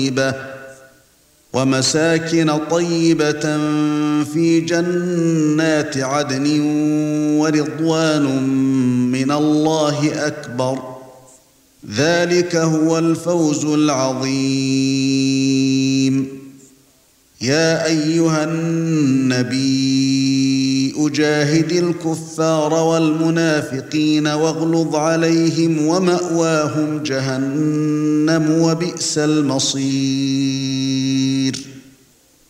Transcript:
ومساكن طيبة في جنات عدن ورضوان من الله أكبر ذلك هو الفوز العظيم. يا أيها النبي جاهد الكفار والمنافقين واغلظ عليهم ومأواهم جهنم وبئس المصير.